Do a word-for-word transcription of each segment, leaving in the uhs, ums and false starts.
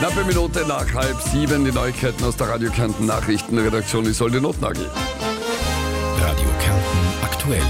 Knappe Minute nach halb sieben, die Neuigkeiten aus der Radio Kärnten Nachrichtenredaktion Isolde Notnagel. Radio Kärnten aktuell.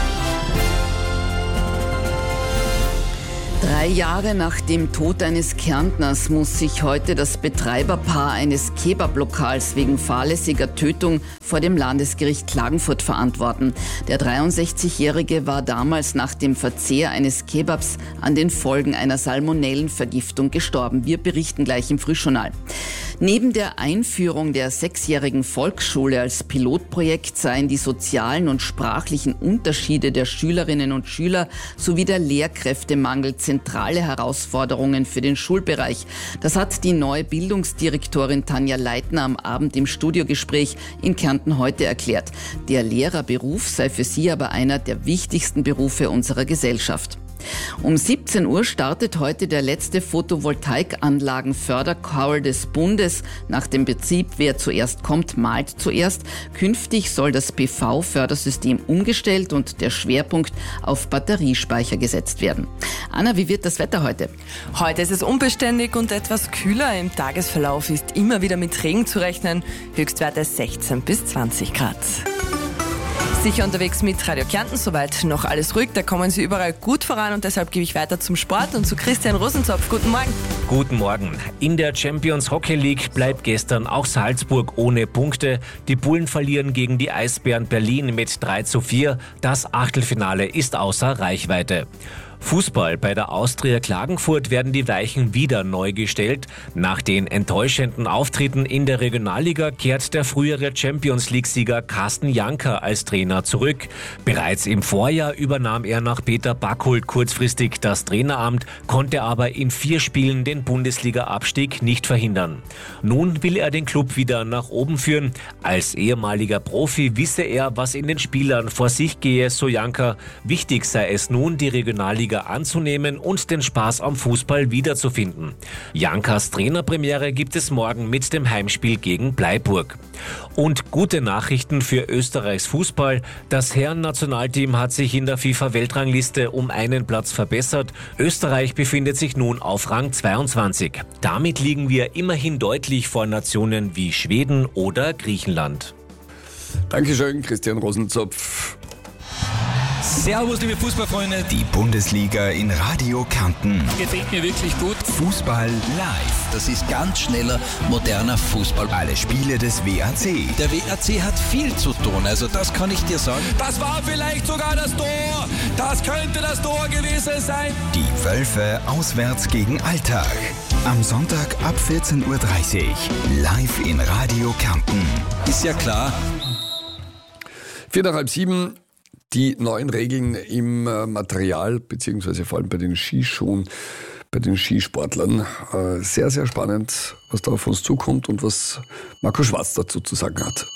Drei Jahre nach dem Tod eines Kärntners muss sich heute das Betreiberpaar eines Kebablokals wegen fahrlässiger Tötung vor dem Landesgericht Klagenfurt verantworten. Der dreiundsechzigjährige war damals nach dem Verzehr eines Kebabs an den Folgen einer Salmonellenvergiftung gestorben. Wir berichten gleich im Frühjournal. Neben der Einführung der sechsjährigen Volksschule als Pilotprojekt seien die sozialen und sprachlichen Unterschiede der Schülerinnen und Schüler sowie der Lehrkräftemangel zentrale Herausforderungen für den Schulbereich. Das hat die neue Bildungsdirektorin Tanja Leitner am Abend im Studiogespräch in Kärnten heute erklärt. Der Lehrerberuf sei für sie aber einer der wichtigsten Berufe unserer Gesellschaft. Um siebzehn Uhr startet heute der letzte Photovoltaikanlagenfördercall des Bundes. Nach dem Prinzip, wer zuerst kommt, malt zuerst. Künftig soll das P V-Fördersystem umgestellt und der Schwerpunkt auf Batteriespeicher gesetzt werden. Anna, wie wird das Wetter heute? Heute ist es unbeständig und etwas kühler. Im Tagesverlauf ist immer wieder mit Regen zu rechnen. Höchstwerte sechzehn bis zwanzig Grad. Sicher unterwegs mit Radio Kärnten, soweit noch alles ruhig, da kommen Sie überall gut voran und deshalb gebe ich weiter zum Sport und zu Christian Rosenzopf. Guten Morgen. Guten Morgen. In der Champions Hockey League bleibt gestern auch Salzburg ohne Punkte. Die Bullen verlieren gegen die Eisbären Berlin mit drei zu vier. Das Achtelfinale ist außer Reichweite. Fußball. Bei der Austria Klagenfurt werden die Weichen wieder neu gestellt. Nach den enttäuschenden Auftritten in der Regionalliga kehrt der frühere Champions-League-Sieger Carsten Janka als Trainer zurück. Bereits im Vorjahr übernahm er nach Peter Backhult kurzfristig das Traineramt, konnte aber in vier Spielen den Bundesliga-Abstieg nicht verhindern. Nun will er den Club wieder nach oben führen. Als ehemaliger Profi wisse er, was in den Spielern vor sich gehe, so Janka. Wichtig sei es nun, die Regionalliga anzunehmen und den Spaß am Fußball wiederzufinden. Jankas Trainerpremiere gibt es morgen mit dem Heimspiel gegen Bleiburg. Und gute Nachrichten für Österreichs Fußball. Das Herren-Nationalteam hat sich in der FIFA-Weltrangliste um einen Platz verbessert. Österreich befindet sich nun auf Rang zweiundzwanzig. Damit liegen wir immerhin deutlich vor Nationen wie Schweden oder Griechenland. Dankeschön, Christian Rosenzopf. Servus, liebe Fußballfreunde. Die Bundesliga in Radio Kärnten. Gefällt mir wirklich gut. Fußball live. Das ist ganz schneller, moderner Fußball. Alle Spiele des W A C. Der W A C hat viel zu tun, also das kann ich dir sagen. Das war vielleicht sogar das Tor. Das könnte das Tor gewesen sein. Die Wölfe auswärts gegen Alltag. Am Sonntag ab vierzehn Uhr dreißig. Live in Radio Kärnten. Ist ja klar. Vier nach halb sieben. Die neuen Regeln im Material, beziehungsweise vor allem bei den Skischuhen, bei den Skisportlern. Sehr, sehr spannend, was da auf uns zukommt und was Marco Schwarz dazu zu sagen hat.